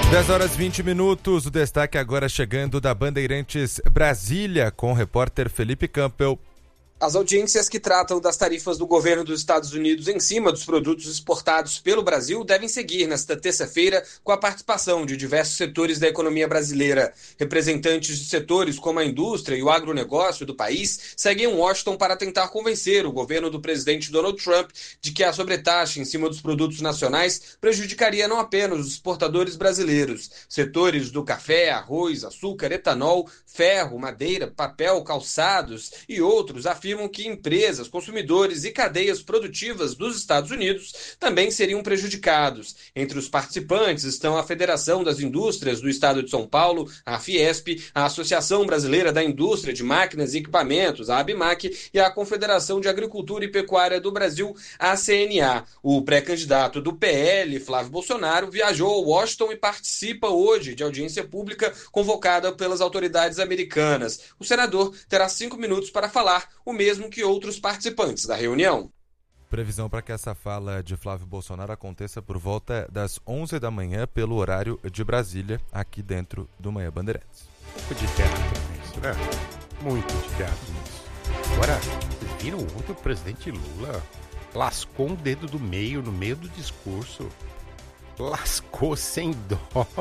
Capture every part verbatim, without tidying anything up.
dez horas e vinte minutos, o destaque agora chegando da Bandeirantes Brasília, com o repórter Felipe Campbell. As audiências que tratam das tarifas do governo dos Estados Unidos em cima dos produtos exportados pelo Brasil devem seguir nesta terça-feira com a participação de diversos setores da economia brasileira. Representantes de setores como a indústria e o agronegócio do país seguem em Washington para tentar convencer o governo do presidente Donald Trump de que a sobretaxa em cima dos produtos nacionais prejudicaria não apenas os exportadores brasileiros. Setores do café, arroz, açúcar, etanol, ferro, madeira, papel, calçados e outros afirmam afirmam que empresas, consumidores e cadeias produtivas dos Estados Unidos também seriam prejudicados. Entre os participantes estão a Federação das Indústrias do Estado de São Paulo, a Fiesp, a Associação Brasileira da Indústria de Máquinas e Equipamentos, a ABMAC, e a Confederação de Agricultura e Pecuária do Brasil, a C N A. O pré-candidato do P L, Flávio Bolsonaro, viajou a Washington e participa hoje de audiência pública convocada pelas autoridades americanas. O senador terá cinco minutos para falar, o mesmo que outros participantes da reunião. Previsão para que essa fala de Flávio Bolsonaro aconteça por volta das onze da manhã pelo horário de Brasília, aqui dentro do Manhã Bandeirantes. Um pouco de teatro nisso, né? Muito de teatro nisso. Agora, vocês viram ontem o presidente Lula lascou um dedo do meio, no meio do discurso. Lascou sem dó.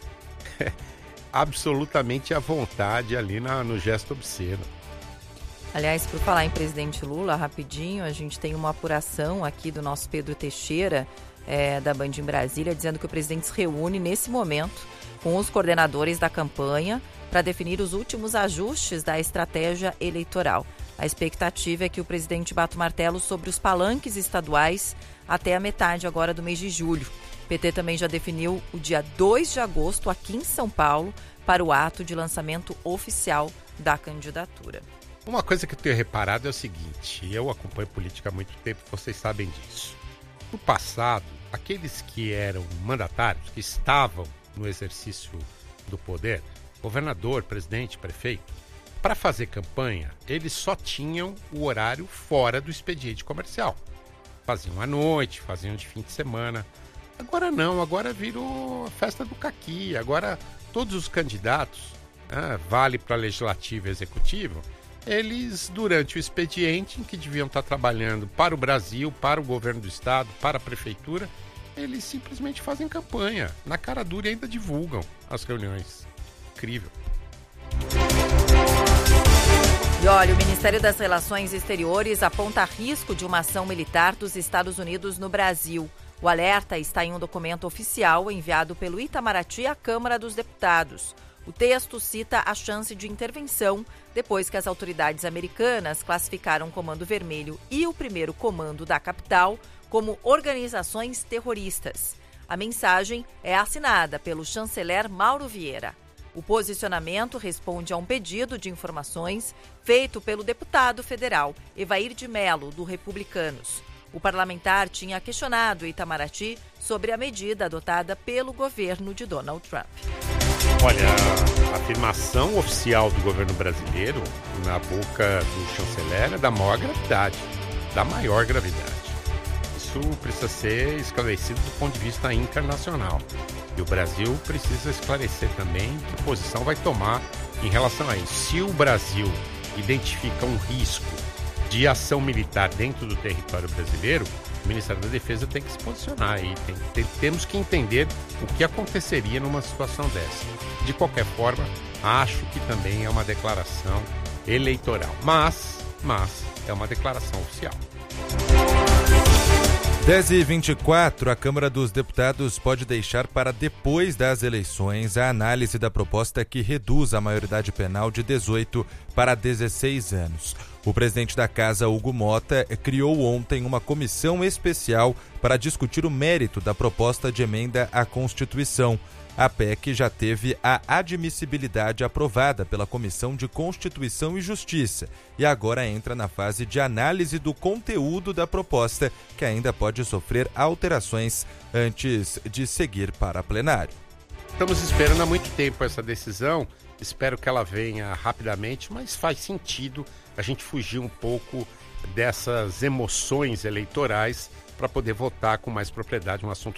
Absolutamente à vontade ali na, no gesto obsceno. Aliás, por falar em presidente Lula, rapidinho, a gente tem uma apuração aqui do nosso Pedro Teixeira, é, da Band em Brasília, dizendo que o presidente se reúne nesse momento com os coordenadores da campanha para definir os últimos ajustes da estratégia eleitoral. A expectativa é que o presidente bata o martelo sobre os palanques estaduais até a metade agora do mês de julho. O P T também já definiu o dia dois de agosto aqui em São Paulo para o ato de lançamento oficial da candidatura. Uma coisa que eu tenho reparado é o seguinte, eu acompanho política há muito tempo, vocês sabem disso. No passado, aqueles que eram mandatários, que estavam no exercício do poder, governador, presidente, prefeito, para fazer campanha, eles só tinham o horário fora do expediente comercial. Faziam à noite, faziam de fim de semana. Agora não, agora virou a festa do caqui. Agora todos os candidatos, né, vale para legislativo e executivo, eles, durante o expediente em que deviam estar trabalhando para o Brasil, para o governo do estado, para a prefeitura, eles simplesmente fazem campanha. Na cara dura e ainda divulgam as reuniões. Incrível. E olha, o Ministério das Relações Exteriores aponta risco de uma ação militar dos Estados Unidos no Brasil. O alerta está em um documento oficial enviado pelo Itamaraty à Câmara dos Deputados. O texto cita a chance de intervenção depois que as autoridades americanas classificaram o Comando Vermelho e o Primeiro Comando da capital como organizações terroristas. A mensagem é assinada pelo chanceler Mauro Vieira. O posicionamento responde a um pedido de informações feito pelo deputado federal Evair de Mello, do Republicanos. O parlamentar tinha questionado o Itamaraty sobre a medida adotada pelo governo de Donald Trump. Olha, a afirmação oficial do governo brasileiro na boca do chanceler é da maior gravidade, da maior gravidade. Isso precisa ser esclarecido do ponto de vista internacional. E o Brasil precisa esclarecer também que posição vai tomar em relação a isso. Se o Brasil identifica um risco de ação militar dentro do território brasileiro, o Ministério da Defesa tem que se posicionar aí. Tem, tem, temos que entender o que aconteceria numa situação dessa. De qualquer forma, acho que também é uma declaração eleitoral. Mas, mas é uma declaração oficial. dez e vinte e quatro, a Câmara dos Deputados pode deixar para depois das eleições a análise da proposta que reduz a maioridade penal de dezoito para dezesseis anos. O presidente da Casa, Hugo Mota, criou ontem uma comissão especial para discutir o mérito da proposta de emenda à Constituição. A P E C já teve a admissibilidade aprovada pela Comissão de Constituição e Justiça e agora entra na fase de análise do conteúdo da proposta, que ainda pode sofrer alterações antes de seguir para plenário. Estamos esperando há muito tempo essa decisão, espero que ela venha rapidamente, mas faz sentido a gente fugir um pouco dessas emoções eleitorais para poder votar com mais propriedade um assunto